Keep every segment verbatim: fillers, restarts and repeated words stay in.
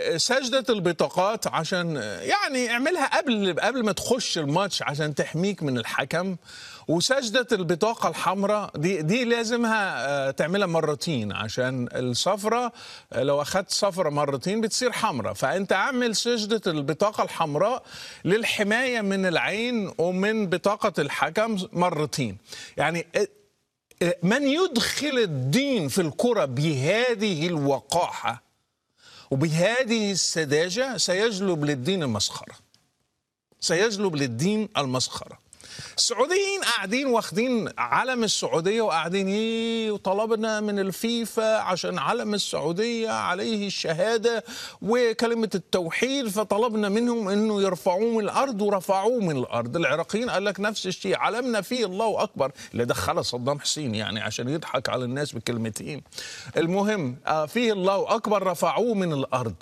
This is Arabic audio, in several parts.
سجدة البطاقات عشان يعني اعملها قبل قبل ما تخش الماتش عشان تحميك من الحكم. وسجدة البطاقة الحمراء دي دي لازمها تعملها مرتين عشان الصفرة، لو أخدت صفرة مرتين بتصير حمراء. فأنت اعمل سجدة البطاقة الحمراء للحماية من العين ومن بطاقة الحكم مرتين. يعني من يدخل الدين في الكرة بهذه الوقاحة وبهذه السذاجة سيجلب للدين المسخرة، سيجلب للدين المسخرة. السعوديين قاعدين واخدين علم السعودية وقاعدين ايه وطلبنا من الفيفا عشان علم السعودية عليه الشهادة وكلمة التوحيد، فطلبنا منهم انه يرفعوه من الارض ورفعوه من الارض. العراقيين قال لك نفس الشيء، علمنا فيه الله اكبر اللي دخله صدام حسين يعني عشان يضحك على الناس بكلمتين. المهم فيه الله اكبر رفعوه من الارض.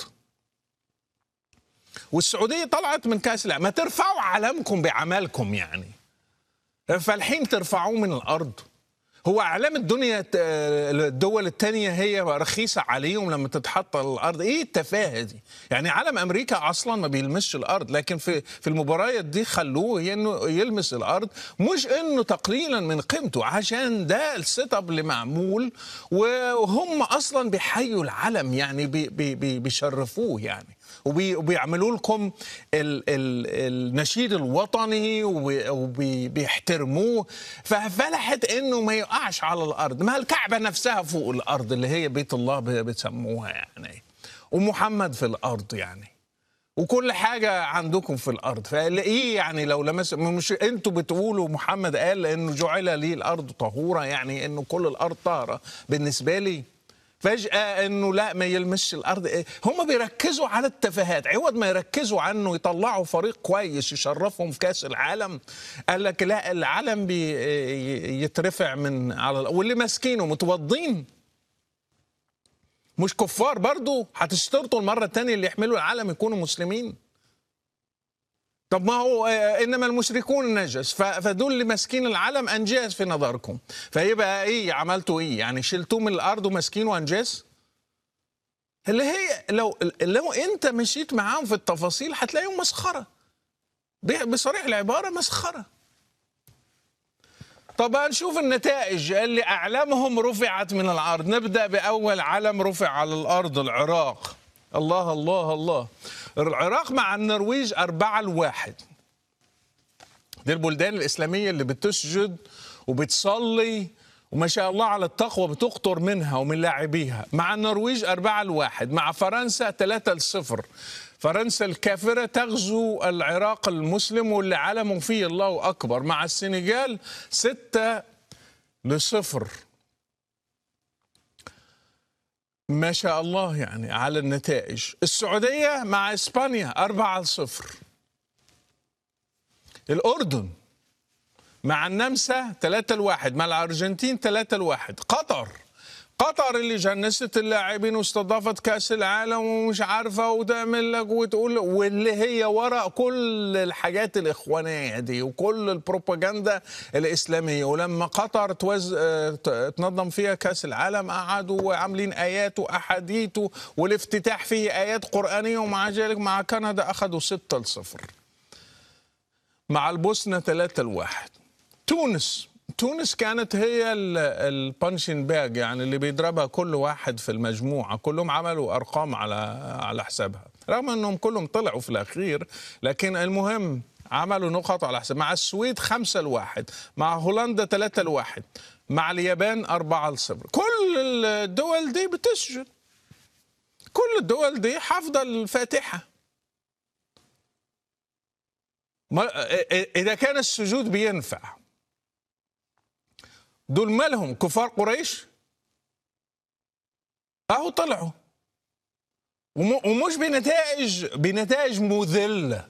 والسعودية طلعت من كأس العالم. ما ترفعوا علمكم بعملكم يعني، فالحين ترفعوه من الأرض. هو أعلام الدنيا الدول التانية هي رخيصة عليهم لما تتحط على الأرض؟ إيه التفاهة دي؟ يعني علم أمريكا أصلا ما بيلمسش الأرض، لكن في في المباريات دي خلوه إنه يلمس الأرض، مش إنه تقليلا من قيمته، عشان ده السيت اب اللي معمول وهم أصلا بيحيوا العلم يعني بي بي بيشرفوه يعني وبيعملوا لكم ال ال النشيد الوطني وبيحترموه. ففلحت انه ما يقعش على الارض. ما الكعبه نفسها فوق الارض اللي هي بيت الله بتسموها يعني، ومحمد في الارض يعني، وكل حاجه عندكم في الارض. فايه يعني لو لمس، مش انتوا بتقولوا محمد قال انه جعل لي الارض طهوره، يعني انه كل الارض طاهره بالنسبه لي؟ فجأة انه لا ما يلمسش الارض. هم بيركزوا على التفاهات عوض ما يركزوا عنه يطلعوا فريق كويس يشرفهم في كاس العالم. قال لك لا العلم بيترفع من على، واللي ماسكينه متوضين مش كفار برضو؟ هتشترطوا المرة الثانية اللي يحملوا العلم يكونوا مسلمين؟ طب ما هو انما المشركون نجس، فدول اللي ماسكين العلم انجاز في نظركم. فيبقى ايه عملتوا ايه يعني؟ شلتوه من الارض وماسكينه انجاز؟ اللي هي لو لو انت مشيت معاهم في التفاصيل هتلاقيهم مسخره، بصريح العباره مسخره. طب هنشوف النتائج اللي اعلامهم رفعت من الارض. نبدا باول علم رفع على الارض، العراق. الله الله الله. العراق مع النرويج أربعة لواحد. دي البلدان الإسلامية اللي بتسجد وبتصلي وما شاء الله على التقوى بتقطر منها ومن لاعبيها. مع النرويج أربعة لواحد. مع فرنسا ثلاثة لصفر. فرنسا الكافرة تغزو العراق المسلم واللي علموا فيه الله أكبر. مع السنغال ستة لصفر. ما شاء الله يعني على النتائج. السعودية مع إسبانيا أربعة لصفر. الأردن مع النمسا ثلاثة لواحد. مع الأرجنتين ثلاثة لواحد. قطر قطر اللي جنست اللاعبين واستضافت كأس العالم ومش عارفة وتعمل لك وتقول، واللي هي وراء كل الحاجات الإخوانية دي وكل البروباغندا الإسلامية. ولما قطر توز... تنظم فيها كأس العالم قعدوا عاملين آيات وأحاديث والافتتاح فيه آيات قرآنية، ومع ذلك مع كندا أخذوا ستة لصفر. مع البوسنة ثلاثة لواحد. تونس تونس كانت هي البانشين باج يعني اللي بيضربها كل واحد في المجموعة، كلهم عملوا أرقام على على حسابها رغم أنهم كلهم طلعوا في الأخير، لكن المهم عملوا نقط على حساب. مع السويد خمسة لواحد. مع هولندا ثلاثة لواحد. مع اليابان أربعة لصفر. كل الدول دي بتسجد، كل الدول دي حافظة الفاتحة. إذا كان السجود بينفع، دول مالهم كفار قريش؟ اهو طلعوا ومش بنتائج بنتائج مذلة.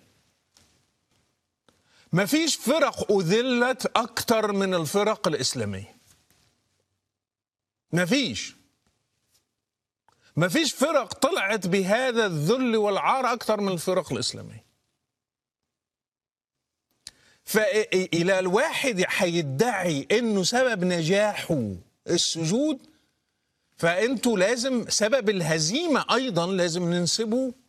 ما فيش فرق أذلت أكتر من الفرق الإسلامية. ما فيش ما فيش فرق طلعت بهذا الذل والعار أكتر من الفرق الإسلامية. فإلى الواحد حيدعي إنه سبب نجاحه السجود، فأنتوا لازم سبب الهزيمة أيضا لازم ننسبه